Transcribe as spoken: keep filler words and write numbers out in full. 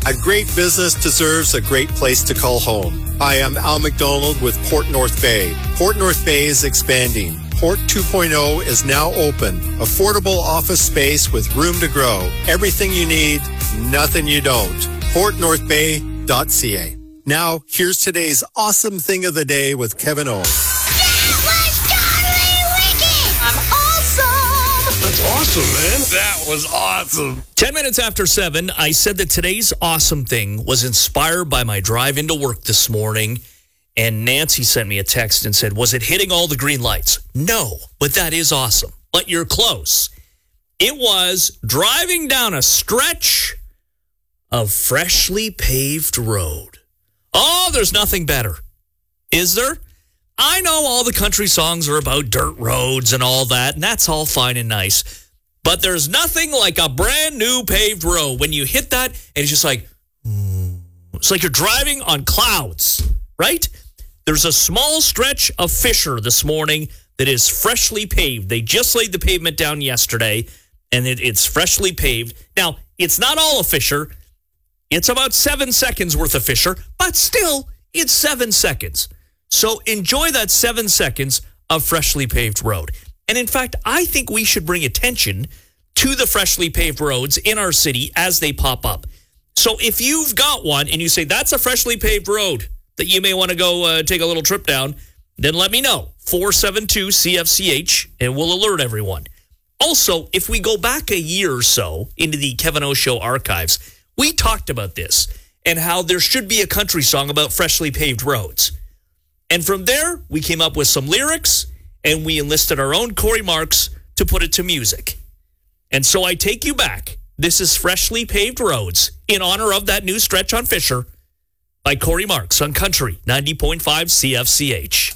A great business deserves a great place to call home. Hi, I'm Al McDonald with Port North Bay. Port North Bay is expanding. Port two point oh is now open. Affordable office space with room to grow. Everything you need, nothing you don't. port north bay dot c a. Now, here's today's awesome thing of the day with Kevin O. That's awesome, man. That was awesome. Ten minutes after seven, I said that today's awesome thing was inspired by my drive into work this morning. And Nancy sent me a text and said, was it hitting all the green lights? No, but that is awesome. But you're close. It was driving down a stretch of freshly paved road. Oh, there's nothing better. Is there? I know all the country songs are about dirt roads and all that, and that's all fine and nice. But there's nothing like a brand new paved road. When you hit that, and it's just like, it's like you're driving on clouds, right? There's a small stretch of Fisher this morning that is freshly paved. They just laid the pavement down yesterday, and it, it's freshly paved. Now, it's not all of Fisher. It's about seven seconds worth of Fisher, but still, it's seven seconds. So enjoy that seven seconds of freshly paved road. And in fact, I think we should bring attention to the freshly paved roads in our city as they pop up. So if you've got one and you say, that's a freshly paved road that you may want to go uh, take a little trip down, then let me know. four seven two C F C H, and we'll alert everyone. Also, if we go back a year or so into the Kevin O Show archives, we talked about this and how there should be a country song about freshly paved roads. And from there, we came up with some lyrics, and we enlisted our own Corey Marks to put it to music. And so I take you back. This is Freshly Paved Roads in honor of that new stretch on Fisher by Corey Marks on Country ninety point five C F C H.